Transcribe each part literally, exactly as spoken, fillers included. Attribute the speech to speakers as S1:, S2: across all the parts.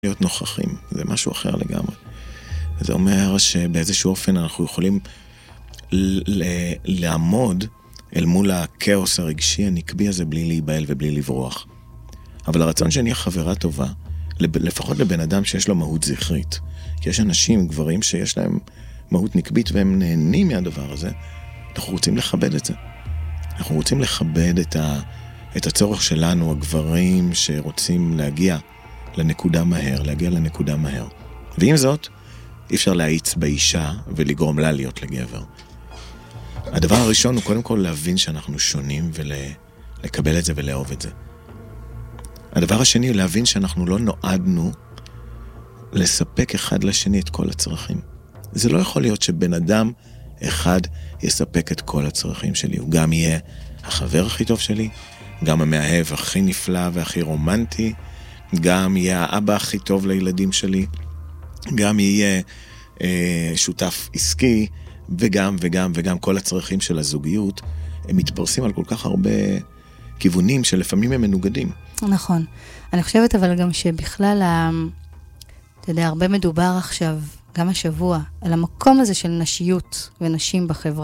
S1: להיות נוכחים, זה משהו אחר לגמרי. וזה אומר שבאיזשהו אופן אנחנו יכולים ל- לעמוד אל מול הכאוס הרגשי הנקבי הזה בלי להיבהל ובלי לברוח. אבל הרצון שאני חברה טובה, לפחות לבן אדם שיש לו מהות זכרית, כי יש אנשים, גברים שיש להם מהות נקבית והם נהנים מהדבר הזה, אנחנו רוצים לכבד את זה. אנחנו רוצים לכבד את, ה, את הצורך שלנו, הגברים שרוצים להגיע לנקודה מהר, להגיע לנקודה מהר. ועם זאת, אי אפשר להאיץ באישה ולגרום לה להיות לגבר. הדבר הראשון הוא קודם כל להבין שאנחנו שונים ולקבל את זה ולאהוב את זה. הדבר השני הוא להבין שאנחנו לא נועדנו לספק אחד לשני את כל הצרכים. זה לא יכול להיות שבן אדם אחד יספק את כל הצרכים שלי. הוא גם יהיה החבר הכי טוב שלי, גם המאהב הכי נפלא והכי רומנטי, גם יהיה האבא הכי טוב לילדים שלי, גם יהיה אה, שותף עסקי, וגם וגם וגם כל הצרכים של הזוגיות, הם מתפרסים על כל כך הרבה כיוונים שלפעמים הם מנוגדים.
S2: נכון. אני חושבת אבל גם שבכלל, אתה יודע, הרבה מדובר עכשיו, גם השבוע, על המקום הזה של נשיות ונשים בחברה.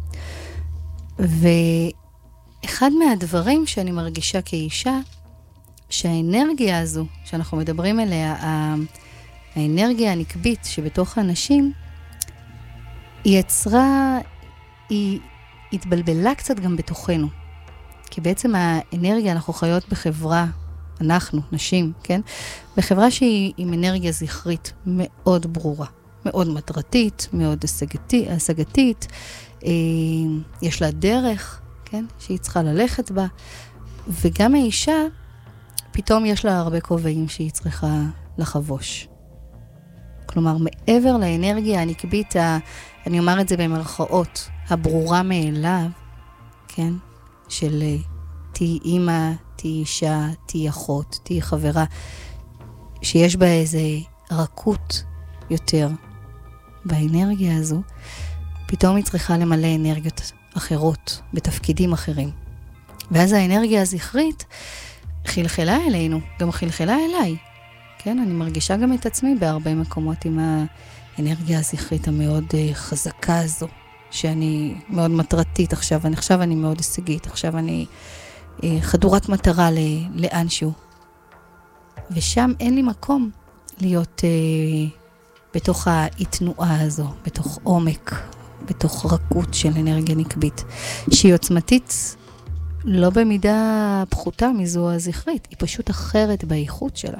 S2: ואחד מהדברים שאני מרגישה כאישה, שהאנרגיה הזו, שאנחנו מדברים עליה, האנרגיה הנקבית שבתוך הנשים, היא יצרה, היא התבלבלה קצת גם בתוכנו. כי בעצם האנרגיה, אנחנו חיות בחברה, אנחנו, נשים, כן? בחברה שהיא עם אנרגיה זכרית מאוד ברורה, מאוד מטרתית, מאוד השגתית, השגתית, אה, יש לה דרך, כן? שהיא צריכה ללכת בה, וגם האישה, פתאום יש לה הרבה כובעים שהיא צריכה לחבוש. כלומר, מעבר לאנרגיה הנקבית, ה, אני אומר את זה במרכאות, הברורה מאליו, כן? של תהי אימא, תהי אישה, תהי אחות, תהי חברה, שיש בה איזה רכות יותר באנרגיה הזו, פתאום היא צריכה למלא אנרגיות אחרות, בתפקידים אחרים. ואז האנרגיה הזכרית חלחלה אלינו, גם חלחלה אליי. כן, אני מרגישה גם את עצמי בהרבה מקומות עם האנרגיה הזכרית המאוד חזקה הזו, שאני מאוד מטרתית עכשיו, עכשיו אני מאוד הישגית, עכשיו אני חדורת מטרה לאנשהו. ושם אין לי מקום להיות אה, בתוך ההתנועה הזו, בתוך עומק, בתוך רכות של אנרגיה נקבית, שהיא עוצמתית לא במידה פחותה מזו הזכרית, היא פשוט אחרת באיכות שלה.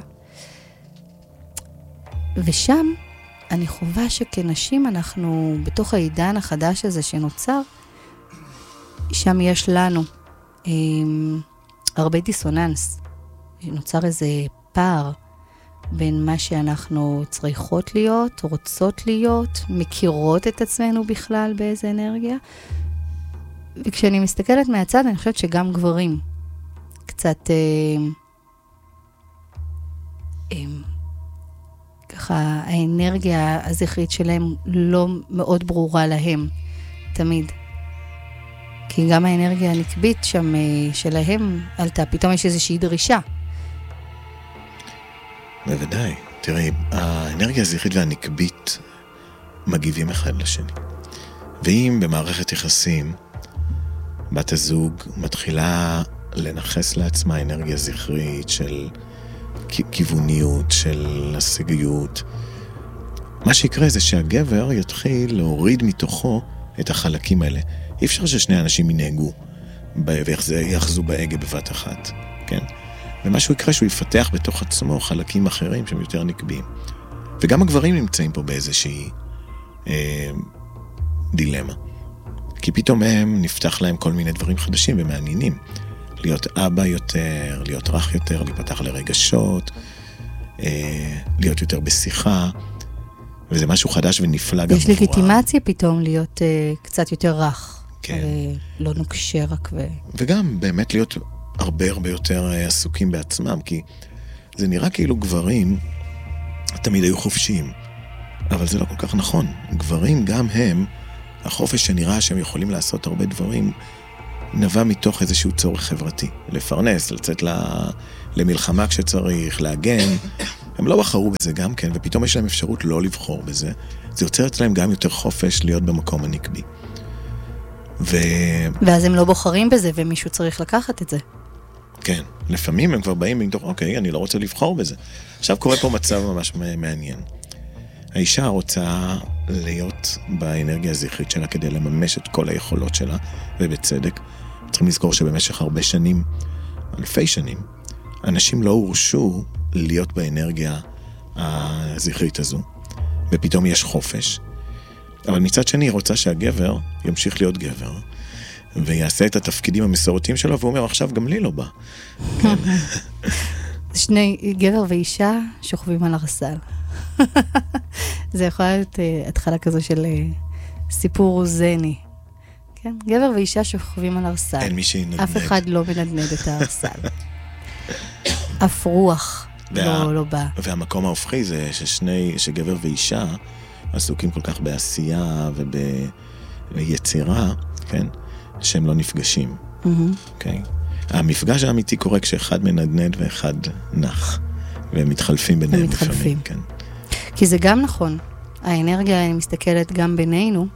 S2: ושם אני חובה שכנשים אנחנו, בתוך העידן החדש הזה שנוצר, שם יש לנו אה, הרבה דיסוננס. נוצר איזה פער בין מה שאנחנו צריכות להיות, רוצות להיות, מכירות את עצמנו בכלל באיזה אנרגיה. וכשאני מסתכלת מהצד, אני חושבת שגם גברים קצת אה, אה, ככה האנרגיה הזכרית שלהם לא מאוד ברורה להם תמיד. כי גם האנרגיה הנקבית שם שלהם עלתה, פתאום יש איזושהי דרישה.
S1: בוודאי. תראי, האנרגיה הזכרית והנקבית מגיבים אחד לשני. ואם במערכת יחסים בת הזוג מתחילה לנחס לעצמה אנרגיה זכרית של כיווניות, של השגיות, מה שיקרה זה שהגבר יתחיל להוריד מתוכו את החלקים האלה. אי אפשר ששני אנשים ינהגו ויחזו בהגה בבת אחת, כן? ומשהו יקרה שהוא יפתח בתוך עצמו חלקים אחרים שהם יותר נקביים. וגם הגברים נמצאים פה באיזושהי אה, דילמה. כי פתאום הם נפתח להם כל מיני דברים חדשים ומעניינים. להיות אבא יותר, להיות רך יותר, להיפתח לרגשות, אה, להיות יותר בשיחה, וזה משהו חדש ונפלא גם.
S2: יש לגיטימציה פתאום להיות אה, קצת יותר רך.
S1: כן.
S2: לא נוקשה רק ו...
S1: וגם באמת להיות הרבה הרבה יותר עסוקים בעצמם, כי זה נראה כאילו גברים תמיד היו חופשיים, אבל זה לא כל כך נכון. גברים גם הם, החופש שנראה שהם יכולים לעשות הרבה דברים, נבע מתוך איזשהו צורך חברתי. לפרנס, לצאת למלחמה כשצריך, להגן, הם לא בחרו בזה גם כן, ופתאום יש להם אפשרות לא לבחור בזה. זה יוצר אצלם גם יותר חופש להיות במקום הנקבי. ו...
S2: ואז הם לא בוחרים בזה, ומישהו צריך לקחת את זה.
S1: כן, לפעמים הם כבר באים ומתוך, אוקיי, אני לא רוצה לבחור בזה. עכשיו קורה פה מצב ממש מעניין. האישה רוצה להיות באנרגיה הזכרית שלה כדי לממש את כל היכולות שלה, ובצדק. צריכים לזכור שבמשך הרבה שנים, אלפי שנים, אנשים לא הורשו להיות באנרגיה הזכרית הזו, ופתאום יש חופש. אבל מצד שני, היא רוצה שהגבר ימשיך להיות גבר, ויעשה את התפקידים המסורתיים שלו, והוא אומר, עכשיו גם לי לא בא. כן.
S2: שני, גבר ואישה שוכבים על הרסל. זה יכול להיות uh, התחלה כזו של uh, סיפור זני. כן? גבר ואישה שוכבים על הרסל.
S1: אין מי שינדנד.
S2: אף אחד לא מנדנד את הרסל. אף רוח וה... לא, לא בא.
S1: והמקום ההופכי זה ששני, שגבר ואישה עסוקים כל כך בעשייה וביצירה, כן? שהם לא נפגשים. Mm-hmm. Okay? המפגש האמיתי קורה כשאחד מנדנד ואחד נח, והם מתחלפים ביניהם.
S2: הם מתחלפים.
S1: לפעמים, כן.
S2: כי זה גם נכון. האנרגיה, אני מסתכלת גם בינינו,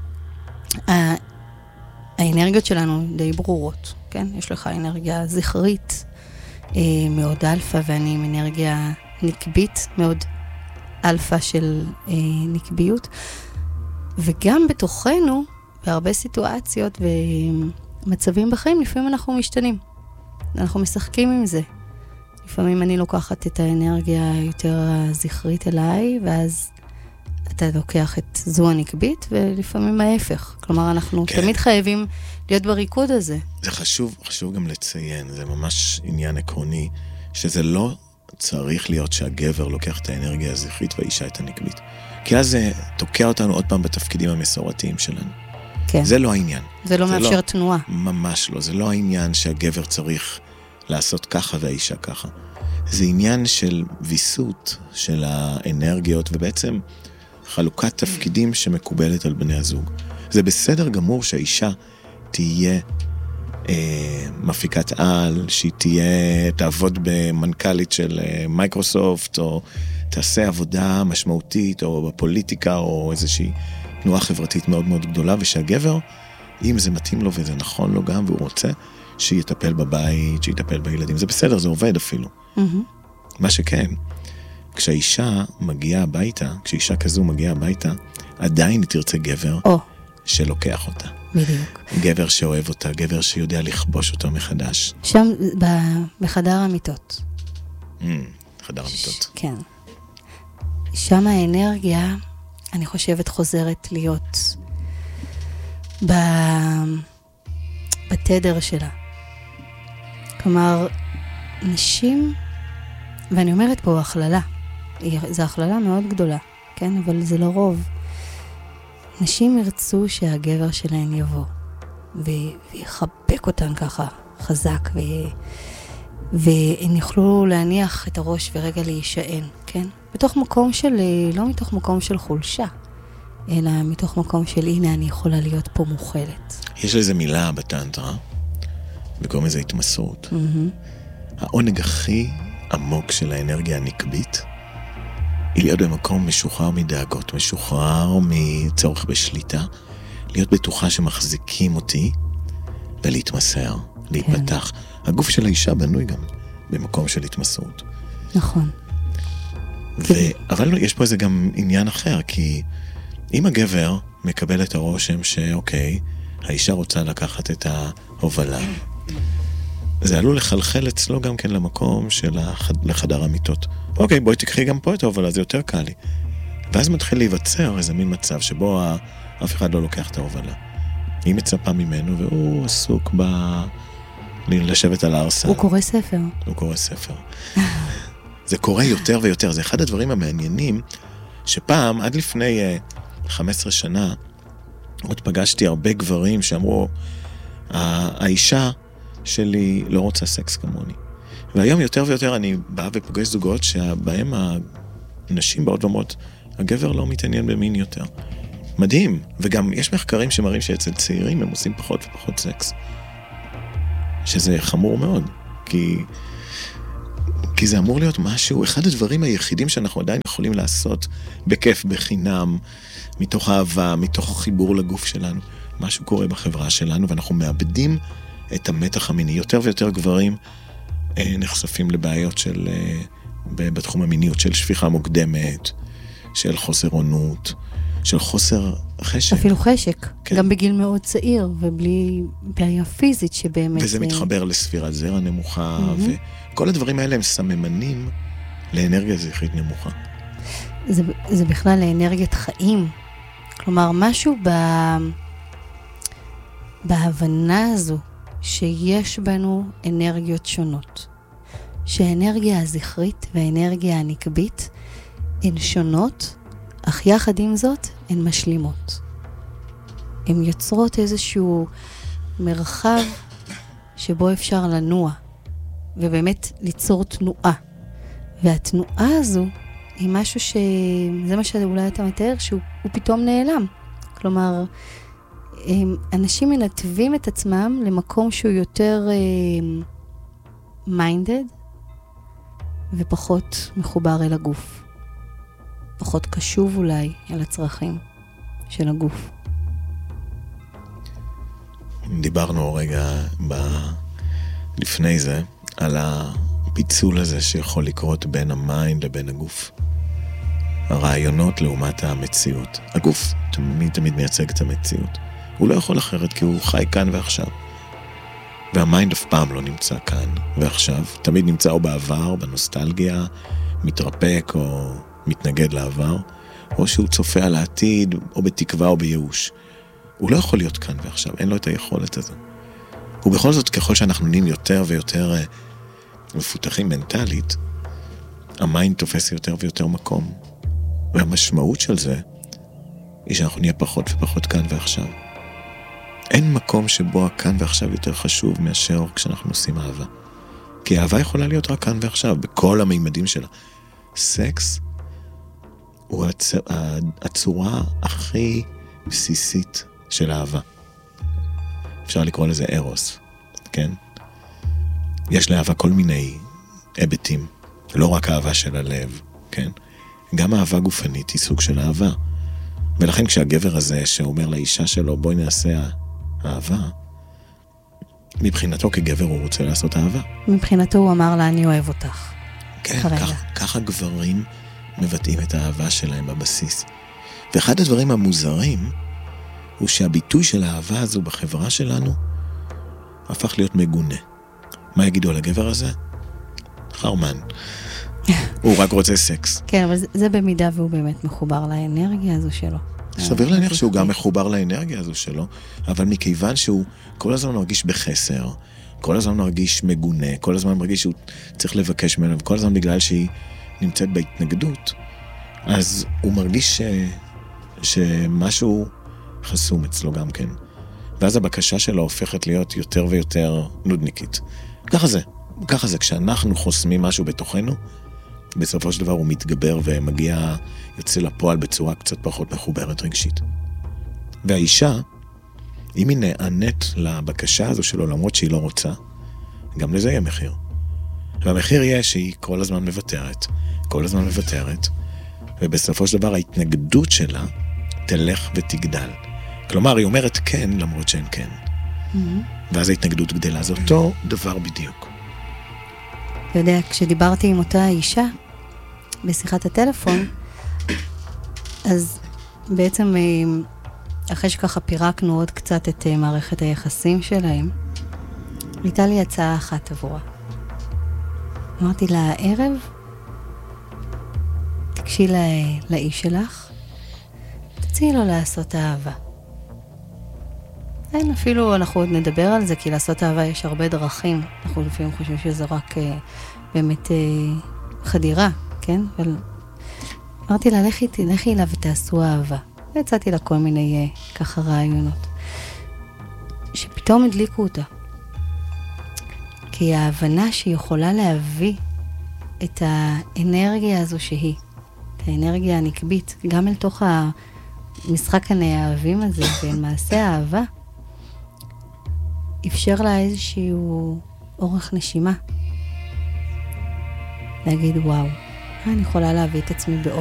S2: האנרגיות שלנו די ברורות, כן? יש לך אנרגיה זכרית, מאוד אלפא, ואני עם אנרגיה נקבית, מאוד אלפא של נקביות. וגם בתוכנו, בהרבה סיטואציות ומצבים בחיים, לפעמים אנחנו משתנים. אנחנו משחקים עם זה. לפעמים אני לוקחת את האנרגיה יותר הזכרית אליי, ואז אתה לוקח את זו הנקבית, ולפעמים ההפך. כלומר, אנחנו כן. תמיד חייבים להיות בריקוד הזה.
S1: זה חשוב, חשוב גם לציין, זה ממש עניין עקרוני, שזה לא צריך להיות שהגבר לוקח את האנרגיה הזכרית והאישה את הנקבית. כי אז זה תוקע אותנו עוד פעם בתפקידים המסורתיים שלנו.
S2: כן.
S1: זה לא העניין.
S2: זה לא זה מאפשר לא, תנועה.
S1: ממש לא. זה לא העניין שהגבר צריך לעשות ככה והאישה ככה. זה עניין של ויסות של האנרגיות, ובעצם חלוקת תפקידים שמקובלת על בני הזוג. זה בסדר גמור שהאישה תהיה אה, מפיקת על, שהיא תהיה, תעבוד במנכ"לית של אה, מייקרוסופט, או תעשה עבודה משמעותית, או בפוליטיקה, או איזושהי תנועה חברתית מאוד מאוד גדולה, ושהגבר, אם זה מתאים לו וזה נכון לו גם, והוא רוצה, שיטפל בבית, שיטפל בילדים. זה בסדר, זה עובד אפילו. Mm-hmm. מה שכן, כשהאישה מגיעה הביתה, כשאישה כזו מגיעה הביתה, עדיין היא תרצה גבר oh. שלוקח אותה.
S2: בדיוק.
S1: גבר שאוהב אותה, גבר שיודע לכבוש אותה מחדש.
S2: שם, בחדר המיטות.
S1: Mm, חדר המיטות.
S2: ש... כן. שם האנרגיה, אני חושבת, חוזרת להיות ב... בתדר שלה. כלומר, נשים, ואני אומרת פה הכללה, זו הכללה מאוד גדולה, כן? אבל זה לא רוב. נשים ירצו שהגבר שלהן יבוא, ויחבק אותן ככה חזק, ו... והן יוכלו להניח את הראש ורגע להישען, כן? בתוך מקום של, לא מתוך מקום של חולשה, אלא מתוך מקום של הנה אני יכולה להיות פה מוכלת.
S1: יש לזה מילה בטנטרה, וקוראים לזה התמסרות. Mm-hmm. העונג הכי עמוק של האנרגיה הנקבית, היא להיות במקום משוחרר מדאגות, משוחרר מצורך בשליטה, להיות בטוחה שמחזיקים אותי, ולהתמסר, להיפתח. כן. הגוף של האישה בנוי גם במקום של התמסרות.
S2: נכון.
S1: ו... אבל יש פה איזה גם עניין אחר, כי אם הגבר מקבל את הרושם שאוקיי, האישה רוצה לקחת את ההובלה, זה עלול לחלחל אצלו גם כן למקום של החד... לחדר המיטות. אוקיי, בואי תקחי גם פה את ההובלה, זה יותר קל לי. ואז מתחיל להיווצר איזה מין מצב שבו ה... אף אחד לא לוקח את ההובלה. היא מצפה ממנו והוא עסוק ב... לשבת על הארסה.
S2: הוא קורא ספר.
S1: הוא קורא ספר. זה קורה יותר ויותר. זה אחד הדברים המעניינים שפעם, עד לפני uh, חמש עשרה שנה, עוד פגשתי הרבה גברים שאמרו, האישה שלי לא רוצה סקס כמוני. והיום יותר ויותר אני בא ופוגש זוגות שבהם הנשים באות ואומרות, הגבר לא מתעניין במין יותר. מדהים. וגם יש מחקרים שמראים שאצל צעירים הם עושים פחות ופחות סקס. שזה חמור מאוד. כי, כי זה אמור להיות משהו, אחד הדברים היחידים שאנחנו עדיין יכולים לעשות בכיף, בחינם, מתוך אהבה, מתוך החיבור לגוף שלנו. משהו קורה בחברה שלנו, ואנחנו מאבדים את המתח המיני. יותר ויותר גברים אה, נחשפים לבעיות של, אה, בתחום המיניות, של שפיכה מוקדמת, של חוסר עונות, של חוסר חשק.
S2: אפילו חשק, כן. גם בגיל מאוד צעיר, ובלי בעיה פיזית שבאמת...
S1: וזה מתחבר לספירת זרע נמוכה, mm-hmm. וכל הדברים האלה הם סממנים לאנרגיה זכרית נמוכה.
S2: זה, זה בכלל לאנרגיית חיים. כלומר, משהו ב... בהבנה הזו שיש בנו אנרגיות שונות. שהאנרגיה הזכרית והאנרגיה הנקבית הן שונות, אך יחד עם זאת הן משלימות. הן יוצרות איזשהו מרחב שבו אפשר לנוע, ובאמת ליצור תנועה. והתנועה הזו היא משהו ש... זה מה שאולי אתה מתאר, שהוא פתאום נעלם. כלומר, אנשים מנתבים את עצמם למקום שהוא יותר מיינדד, ופחות מחובר אל הגוף. פחות קשוב אולי אל הצרכים של הגוף.
S1: דיברנו רגע ב... לפני זה על הפיצול הזה שיכול לקרות בין המיינד לבין הגוף. הרעיונות לעומת המציאות. הגוף תמיד תמיד מייצג את המציאות. הוא לא יכול אחרת כי הוא חי כאן ועכשיו. והמיינד אף פעם לא נמצא כאן ועכשיו. תמיד נמצא או בעבר, בנוסטלגיה, מתרפק או מתנגד לעבר, או שהוא צופה על העתיד, או בתקווה או בייאוש. הוא לא יכול להיות כאן ועכשיו, אין לו את היכולת הזו. ובכל זאת, ככל שאנחנו נהיים יותר ויותר מפותחים מנטלית, המיינד תופס יותר ויותר מקום. והמשמעות של זה היא שאנחנו נהיה פחות ופחות כאן ועכשיו. אין מקום שבו הכאן ועכשיו יותר חשוב מאשר כשאנחנו עושים אהבה. כי אהבה יכולה להיות רק כאן ועכשיו, בכל המימדים שלה. סקס הוא הצ... הצורה הכי בסיסית של אהבה. אפשר לקרוא לזה ארוס, כן? יש לאהבה כל מיני היבטים, לא רק אהבה של הלב, כן? גם אהבה גופנית היא סוג של אהבה. ולכן כשהגבר הזה שאומר לאישה שלו, בואי נעשה אהבה, מבחינתו כגבר הוא רוצה לעשות אהבה.
S2: מבחינתו הוא אמר לה, אני אוהב אותך.
S1: כן, כך, ככה גברים מבטאים את האהבה שלהם בבסיס. ואחד הדברים המוזרים הוא שהביטוי של האהבה הזו בחברה שלנו הפך להיות מגונה. מה יגידו על הגבר הזה? חרמן. הוא רק רוצה סקס.
S2: כן, אבל זה, זה במידה והוא באמת מחובר לאנרגיה הזו שלו.
S1: סביר להניח שהוא גם מחובר לאנרגיה הזו שלו, אבל מכיוון שהוא כל הזמן מרגיש בחסר, כל הזמן מרגיש מגונה, כל הזמן מרגיש שהוא צריך לבקש ממנו, וכל הזמן בגלל שהיא נמצאת בהתנגדות, אז הוא מרגיש ש... שמשהו חסום אצלו גם כן. ואז הבקשה שלו הופכת להיות יותר ויותר נודניקית. ככה זה. ככה זה. כשאנחנו חוסמים משהו בתוכנו, בסופו של דבר הוא מתגבר ומגיע, יוצא לפועל בצורה קצת פחות מחוברת רגשית. והאישה, אם היא נענית לבקשה הזו שלו, למרות שהיא לא רוצה, גם לזה יהיה מחיר. והמחיר יהיה שהיא כל הזמן מבטרת, כל הזמן מבטרת, ובסופו של דבר ההתנגדות שלה תלך ותגדל. כלומר, היא אומרת כן, למרות שאין כן. Mm-hmm. ואז ההתנגדות גדלה. זה אותו דבר בדיוק.
S2: אתה יודע, כשדיברתי עם אותה אישה, בשיחת הטלפון, אז בעצם אחרי שככה פירקנו עוד קצת את מערכת היחסים שלהם, הייתה לי הצעה אחת עבורה. אמרתי לה, הערב, תקשי לא, לאיש שלך, תציעי לו לעשות אהבה. אין, אפילו אנחנו עוד נדבר על זה, כי לעשות אהבה יש הרבה דרכים. אנחנו לפעמים חושבים שזה רק אה, באמת אה, חדירה, כן? אבל אמרתי לה, לכי, לכי אליו ותעשו אהבה. ויצאתי לה כל מיני אה, ככה רעיונות. שפתאום הדליקו אותה. כי ההבנה שהיא יכולה להביא את האנרגיה הזו שהיא, את האנרגיה הנקבית, גם אל תוך המשחק הנאהבים הזה, ואל מעשה האהבה, אפשר לה איזשהו אורך נשימה. להגיד וואו, אני יכולה להביא את עצמי בעוד